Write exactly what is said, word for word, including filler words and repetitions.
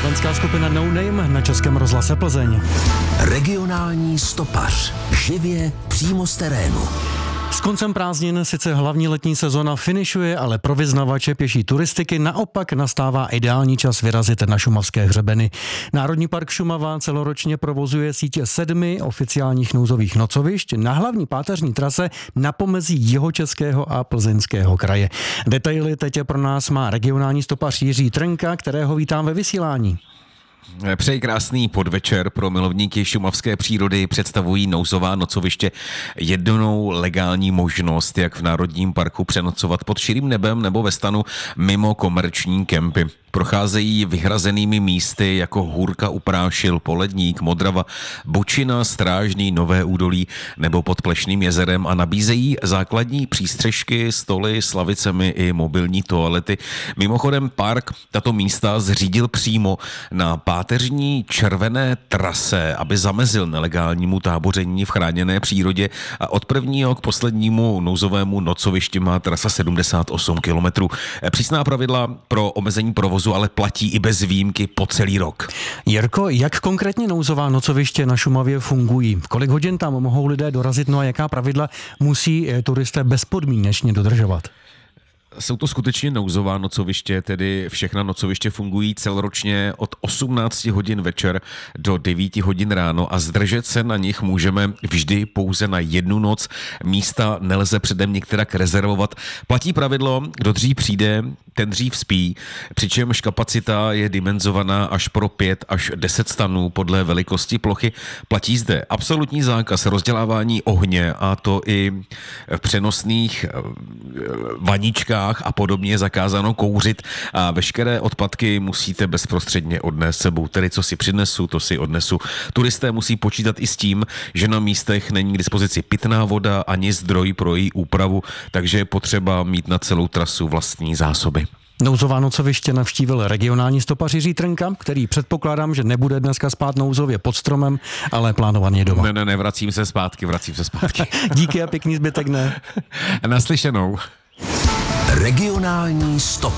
Slovenská skupina No Name na Českém rozhlase Plzeň. Regionální stopař. Živě přímo z terénu. S koncem prázdnin sice hlavní letní sezona finišuje, ale pro vyznavače pěší turistiky naopak nastává ideální čas vyrazit na šumavské hřebeny. Národní park Šumava celoročně provozuje sítě sedmi oficiálních nouzových nocovišť na hlavní páteřní trase na pomezí Jihočeského a Plzeňského kraje. Detaily teď pro nás má regionální stopař Jiří Trnka, kterého vítám ve vysílání. Přeji krásný podvečer. Pro milovníky šumavské přírody představují nouzová nocoviště jedinou legální možnost, jak v Národním parku přenocovat pod širým nebem nebo ve stanu mimo komerční kempy. Procházejí vyhrazenými místy jako Hůrka u Prášil, Poledník, Modrava, Bočina, Strážný, Nové údolí nebo pod Plešným jezerem a nabízejí základní přístřešky, stoly s lavicemi i mobilní toalety. Mimochodem park tato místa zřídil přímo na páteřní červené trase, aby zamezil nelegálnímu táboření v chráněné přírodě, a od prvního k poslednímu nouzovému nocovišti má trasa sedmdesát osm kilometrů. Přísná pravidla pro omezení provozu ale platí i bez výjimky po celý rok. Jirko, jak konkrétně nouzová nocoviště na Šumavě fungují? Kolik hodin tam mohou lidé dorazit, no a jaká pravidla musí turisté bezpodmínečně dodržovat? Jsou to skutečně nouzová nocoviště, tedy všechna nocoviště fungují celoročně od osmnácti hodin večer do devíti hodin ráno a zdržet se na nich můžeme vždy pouze na jednu noc. Místa nelze předem některak rezervovat. Platí pravidlo, kdo dřív přijde, ten dřív spí, přičemž kapacita je dimenzovaná až pro pět až deset stanů podle velikosti plochy. Platí zde absolutní zákaz rozdělávání ohně, a to i v přenosných vaničkách a podobně je zakázáno kouřit a veškeré odpadky musíte bezprostředně odnést sebou. Tedy co si přinesu, to si odnesu. Turisté musí počítat i s tím, že na místech není k dispozici pitná voda ani zdroj pro její úpravu, takže je potřeba mít na celou trasu vlastní zásoby. Nouzová nocoviště navštívil regionální stopař Jiří Trnka, který předpokládám, že nebude dneska spát nouzově pod stromem, ale plánovaně doma. Ne, ne, ne, vracím se zpátky, vracím se zpátky. Díky a pěkný zbytek dne. Naslyšenou. Regionální stop.